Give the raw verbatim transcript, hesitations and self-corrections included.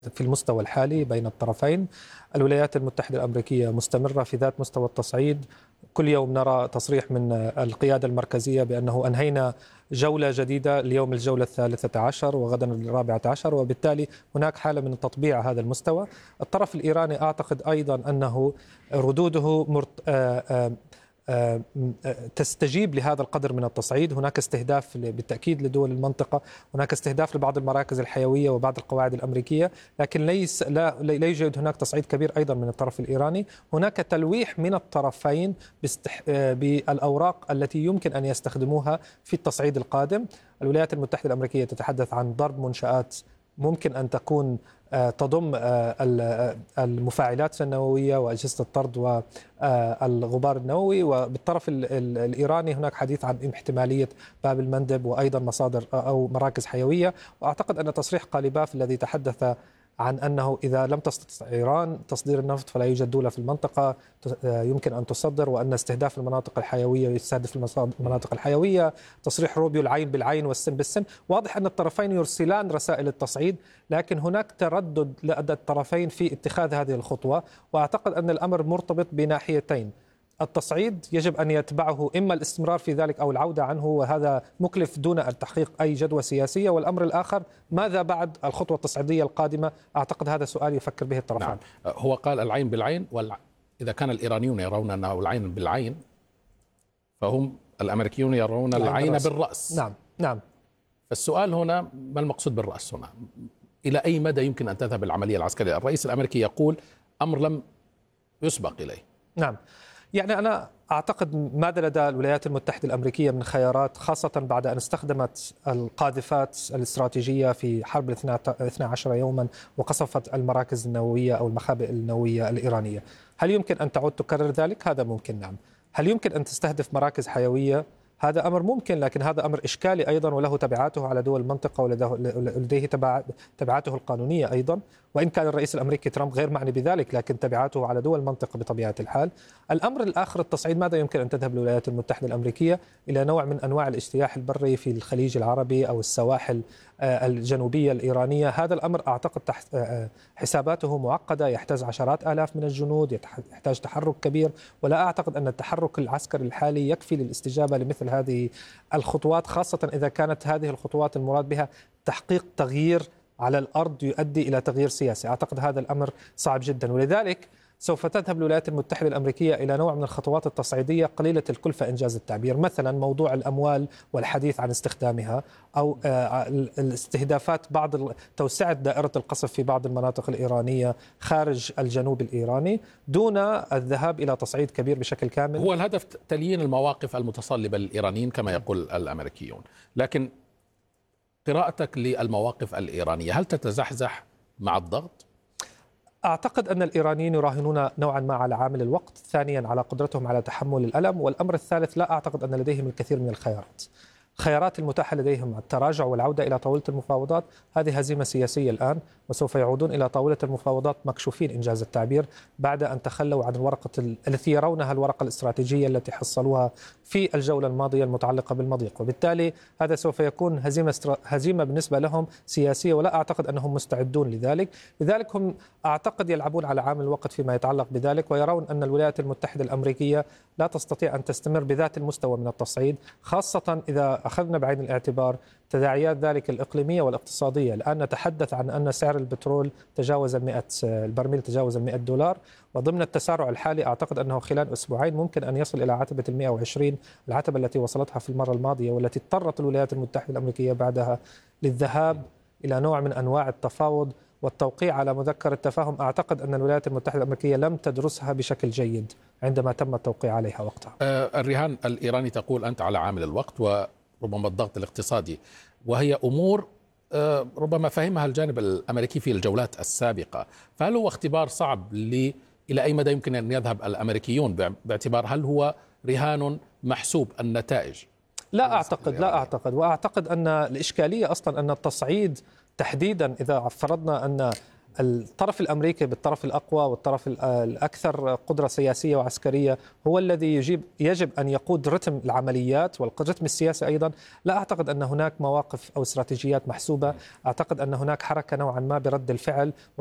في المستوى الحالي بين الطرفين. الولايات المتحدة الأمريكية مستمرة في ذات مستوى التصعيد. كل يوم نرى تصريح من القيادة المركزية بأنه أنهينا جولة جديدة، اليوم الجولة الثالثة عشر وغدا الرابعة عشر، وبالتالي هناك حالة من تطبيع هذا المستوى. الطرف الإيراني أعتقد أيضا أنه ردوده مرت... آآ آآ تستجيب لهذا القدر من التصعيد. هناك استهداف بالتأكيد لدول المنطقة، هناك استهداف لبعض المراكز الحيوية وبعض القواعد الأمريكية، لكن ليس لا, لا يوجد هناك تصعيد كبير أيضا من الطرف الإيراني. هناك تلويح من الطرفين باستح... بالأوراق التي يمكن أن يستخدموها في التصعيد القادم. الولايات المتحدة الأمريكية تتحدث عن ضرب منشآت ممكن أن تكون تضم المفاعلات النووية وأجهزة الطرد والغبار النووي، وبالطرف الإيراني هناك حديث عن احتمالية باب المندب وأيضا مصادر أو مراكز حيوية. وأعتقد أن تصريح قاليباف الذي تحدث عن أنه إذا لم تستطع إيران تصدير النفط فلا يوجد دولة في المنطقة يمكن أن تصدر، وأن استهداف المناطق الحيوية يستهدف المناطق الحيوية. تصريح روبيو العين بالعين والسن بالسن. واضح أن الطرفين يرسلان رسائل التصعيد، لكن هناك تردد لدى الطرفين في اتخاذ هذه الخطوة. وأعتقد أن الأمر مرتبط بناحيتين. التصعيد يجب أن يتبعه إما الاستمرار في ذلك أو العودة عنه، وهذا مكلف دون التحقيق أي جدوى سياسية. والأمر الآخر ماذا بعد الخطوة التصعيدية القادمة؟ أعتقد هذا سؤال يفكر به الطرفين. نعم. هو قال العين بالعين، وإذا كان الإيرانيون يرون أنه العين بالعين فهم الأمريكيون يرون العين بالرأس. بالرأس. نعم نعم. فالسؤال هنا ما المقصود بالرأس هنا؟ إلى أي مدى يمكن أن تذهب العملية العسكرية؟ الرئيس الأمريكي يقول أمر لم يسبق إليه. نعم، يعني أنا أعتقد ماذا لدى الولايات المتحدة الأمريكية من خيارات، خاصة بعد أن استخدمت القاذفات الاستراتيجية في حرب الاثنى عشر يوما وقصفت المراكز النووية أو المخابئ النووية الإيرانية. هل يمكن أن تعود تكرر ذلك؟ هذا ممكن، نعم. هل يمكن أن تستهدف مراكز حيوية؟ هذا أمر ممكن، لكن هذا أمر إشكالي أيضا وله تبعاته على دول المنطقة ولديه تبعاته القانونية أيضا، وإن كان الرئيس الأمريكي ترامب غير معني بذلك، لكن تبعاته على دول المنطقة بطبيعة الحال. الأمر الآخر التصعيد. ماذا يمكن أن تذهب الولايات المتحدة الأمريكية إلى نوع من أنواع الاجتياح البري في الخليج العربي أو السواحل الجنوبية الإيرانية. هذا الأمر أعتقد حساباته معقدة، يحتاج عشرات آلاف من الجنود، يحتاج تحرك كبير، ولا أعتقد أن التحرك العسكري الحالي يكفي للاستجابة لمثل هذه الخطوات، خاصة إذا كانت هذه الخطوات المراد بها تحقيق تغيير على الأرض يؤدي إلى تغيير سياسي. أعتقد هذا الأمر صعب جدا، ولذلك سوف تذهب الولايات المتحدة الأمريكية إلى نوع من الخطوات التصعيدية قليلة الكلفة إنجاز التعبير، مثلا موضوع الأموال والحديث عن استخدامها، أو الاستهدافات بعض توسعة دائرة القصف في بعض المناطق الإيرانية خارج الجنوب الإيراني، دون الذهاب إلى تصعيد كبير بشكل كامل. هو الهدف تليين المواقف المتصلبة للإيرانيين كما يقول الأمريكيون، لكن قراءتك للمواقف الإيرانية هل تتزحزح مع الضغط؟ أعتقد أن الإيرانيين يراهنون نوعا ما على عامل الوقت، ثانيا على قدرتهم على تحمل الألم، والأمر الثالث لا أعتقد أن لديهم الكثير من الخيارات. الخيارات المتاحة لديهم التراجع والعودة إلى طاولة المفاوضات، هذه هزيمة سياسية الآن، وسوف يعودون إلى طاولة المفاوضات مكشوفين إنجاز التعبير بعد أن تخلوا عن الورقة التي يرونها الورقة الاستراتيجية التي حصلوها في الجولة الماضية المتعلقة بالمضيق، وبالتالي هذا سوف يكون هزيمة استر... هزيمة بالنسبة لهم سياسية، ولا أعتقد أنهم مستعدون لذلك. لذلك هم أعتقد يلعبون على عامل الوقت فيما يتعلق بذلك، ويرون أن الولايات المتحدة الأمريكية لا تستطيع أن تستمر بذات المستوى من التصعيد، خاصة إذا أخذنا بعين الاعتبار تداعيات ذلك الإقليمية والاقتصادية. الآن نتحدث عن أن سعر البترول تجاوز المئة البرميل تجاوز المئة دولار، وضمن التسارع الحالي أعتقد أنه خلال أسبوعين ممكن أن يصل إلى عتبة المئة وعشرين، العتبة التي وصلتها في المرة الماضية، والتي اضطرت الولايات المتحدة الأمريكية بعدها للذهاب إلى نوع من أنواع التفاوض والتوقيع على مذكرة تفاهم. أعتقد أن الولايات المتحدة الأمريكية لم تدرسها بشكل جيد عندما تم التوقيع عليها وقتها. الرهان الإيراني تقول أنت على عامل الوقت وربما الضغط الاقتصادي، وهي أمور ربما فهمها الجانب الأمريكي في الجولات السابقة، فهل هو اختبار صعب ل إلى أي مدى يمكن أن يذهب الأمريكيون باعتبار هل هو رهان محسوب النتائج؟ لا أعتقد لا أعتقد وأعتقد أن الإشكالية أصلا أن التصعيد تحديدا، إذا فرضنا أن الطرف الأمريكي بالطرف الأقوى والطرف الأكثر قدرة سياسية وعسكرية هو الذي يجيب يجب أن يقود رتم العمليات والرتم السياسي أيضا. لا أعتقد أن هناك مواقف أو استراتيجيات محسوبة، أعتقد أن هناك حركة نوعا ما برد الفعل